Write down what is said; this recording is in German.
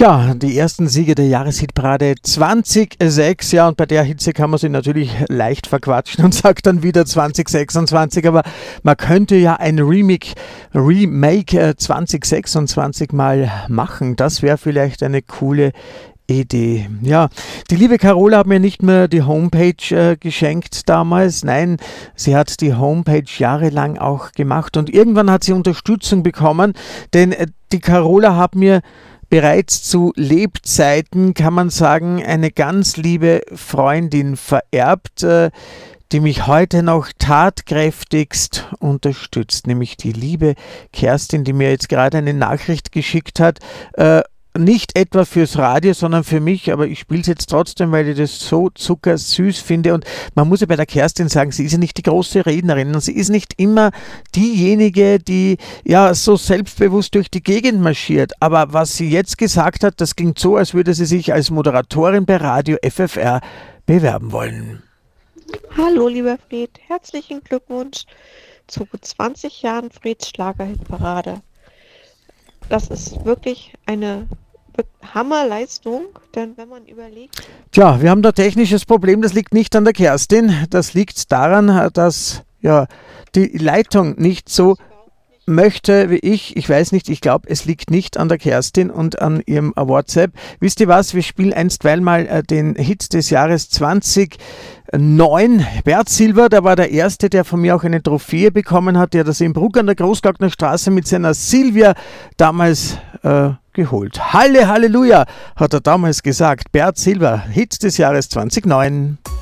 Tja, die ersten Siege der Jahreshitparade 2006, ja, und bei der Hitze kann man sich natürlich leicht verquatschen und sagt dann wieder 2026, aber man könnte ja ein Remake 2026 mal machen. Das wäre vielleicht eine coole Idee. Ja, die liebe Carola hat mir nicht mehr die Homepage geschenkt damals. Nein, sie hat die Homepage jahrelang auch gemacht und irgendwann hat sie Unterstützung bekommen, denn die Carola hat mir bereits zu Lebzeiten, kann man sagen, eine ganz liebe Freundin vererbt, die mich heute noch tatkräftigst unterstützt, nämlich die liebe Kerstin, die mir jetzt gerade eine Nachricht geschickt hat, nicht etwa fürs Radio, sondern für mich, aber ich spiele es jetzt trotzdem, weil ich das so zuckersüß finde. Und man muss ja bei der Kerstin sagen, sie ist ja nicht die große Rednerin und sie ist nicht immer diejenige, die ja so selbstbewusst durch die Gegend marschiert. Aber was sie jetzt gesagt hat, das klingt so, als würde sie sich als Moderatorin bei Radio FFR bewerben wollen. Hallo lieber Fred, herzlichen Glückwunsch zu 20 Jahren Freds Schlagerhitparade. Das ist wirklich eine Hammerleistung, denn wenn man überlegt... Tja, wir haben da technisches Problem, das liegt nicht an der Kerstin, das liegt daran, dass ja die Leitung nicht so möchte wie ich. Ich weiß nicht, ich glaube, es liegt nicht an der Kerstin und an ihrem WhatsApp. Wisst ihr was, wir spielen einstweilen mal den Hit des Jahres 2009. Bert Silber, der war der Erste, der von mir auch eine Trophäe bekommen hat, der das in Bruck an der Großglockner Straße mit seiner Silvia damals geholt. Halleluja, hat er damals gesagt. Bert Silber, Hit des Jahres 2009.